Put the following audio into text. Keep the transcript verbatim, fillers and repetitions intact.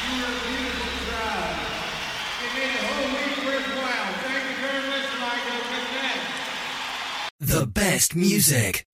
your beautiful crowd. It made the whole week worthwhile. Thank you very much, Lido. Good night. The best music.